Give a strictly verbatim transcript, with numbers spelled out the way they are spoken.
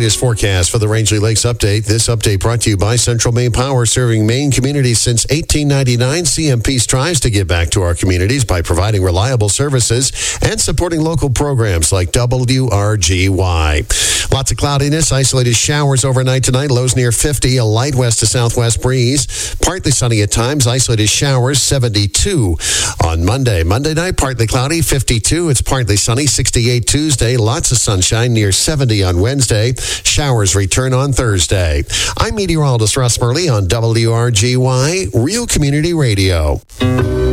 latest forecast for the Rangeley Lakes Update. This update brought to you by Central Maine Power, serving Maine communities since eighteen ninety-nine. C M P strives to give back to our communities by providing reliable services and supporting local programs like W R G Y. Lots of cloudiness, isolated showers overnight tonight, lows near fifty, a light west to southwest breeze. Partly sunny at times, isolated showers, seventy-two on Monday. Monday night, partly cloudy, fifty-two. It's partly sunny, sixty-eight Tuesday. Lots of sunshine, near seventy on Wednesday. Showers return on Thursday. I'm meteorologist Russ Murley on W R G Y, Real Community Radio.